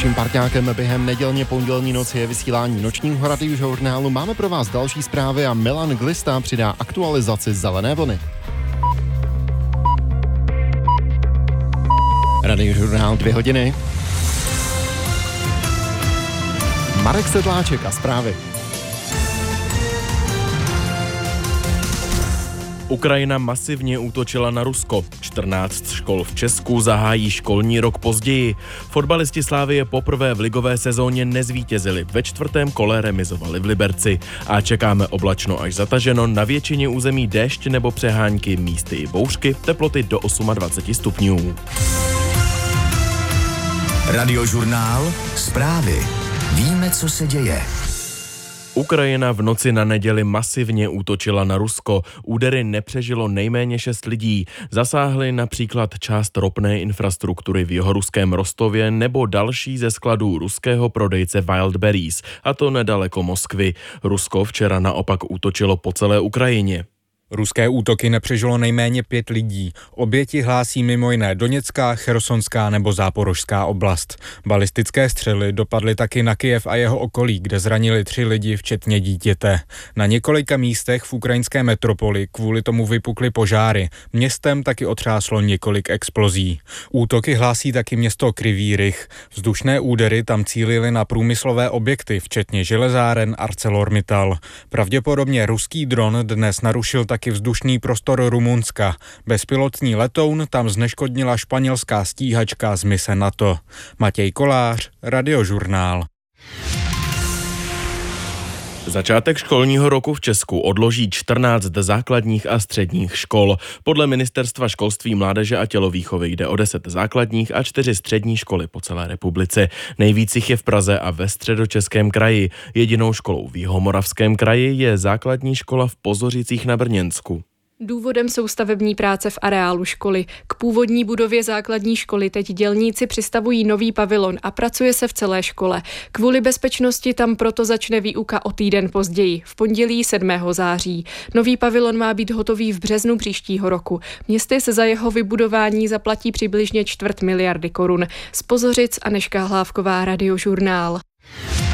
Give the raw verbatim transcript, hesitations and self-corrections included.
Naším parťákem během nedělně pondělní noci je vysílání nočního radiožurnálu. Máme pro vás další zprávy a Milan Glista přidá aktualizaci zelené vlny. Radiožurnál dvě hodiny. Marek Sedláček a zprávy. Ukrajina masivně útočila na Rusko. čtrnáct škol v Česku zahájí školní rok později. Fotbalisti Slavie poprvé v ligové sezóně nezvítězili. Ve čtvrtém kole remizovali v Liberci. A čekáme oblačno až zataženo, na většině území déšť nebo přehánky, místy i bouřky, teploty do dvacet osm stupňů. Radiožurnál zprávy. Víme, co se děje. Ukrajina v noci na neděli masivně útočila na Rusko. Údery nepřežilo nejméně šest lidí. Zasáhly například část ropné infrastruktury v jihoruském Rostově nebo další ze skladů ruského prodejce Wildberries, a to nedaleko Moskvy. Rusko včera naopak útočilo po celé Ukrajině. Ruské útoky nepřežilo nejméně pět lidí. Oběti hlásí mimo jiné Doněcká, Chersonská nebo Záporožská oblast. Balistické střely dopadly taky na Kyjev a jeho okolí, kde zranili tři lidi, včetně dítěte. Na několika místech v ukrajinské metropoli kvůli tomu vypukly požáry. Městem taky otřáslo několik explozí. Útoky hlásí taky město Kryvý Rih. Vzdušné údery tam cílily na průmyslové objekty, včetně železáren ArcelorMittal. Pravděpodobně ruský dron dnes narušil taky vzdušný prostor Rumunska. Bezpilotní letoun tam zneškodnila španělská stíhačka z mise NATO. Matěj Kolář, Radiožurnál. Začátek školního roku v Česku odloží čtrnáct základních a středních škol. Podle Ministerstva školství, mládeže a tělovýchovy jde o deset základních a čtyři střední školy po celé republice. Nejvíc jich je v Praze a ve Středočeském kraji. Jedinou školou v Jihomoravském kraji je základní škola v Pozořicích na Brněnsku. Důvodem jsou stavební práce v areálu školy. K původní budově základní školy teď dělníci přistavují nový pavilon a pracuje se v celé škole. Kvůli bezpečnosti tam proto začne výuka o týden později, v pondělí sedmého září. Nový pavilon má být hotový v březnu příštího roku. Městy se za jeho vybudování zaplatí přibližně čtvrt miliardy korun. Z Pozořic Anežka Hlávková, Radiožurnál.